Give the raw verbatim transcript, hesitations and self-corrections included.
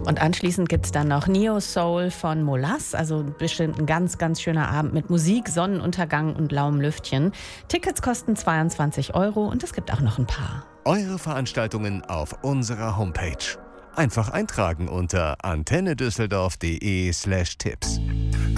Und anschließend gibt es dann noch Neo Soul von Molas, also bestimmt ein ganz, ganz schöner Abend mit Musik, Sonnenuntergang und lauem Lüftchen. Tickets kosten zweiundzwanzig Euro und es gibt auch noch ein paar. Eure Veranstaltungen auf unserer Homepage. Einfach eintragen unter antennedüsseldorf punkt de slash Tipps.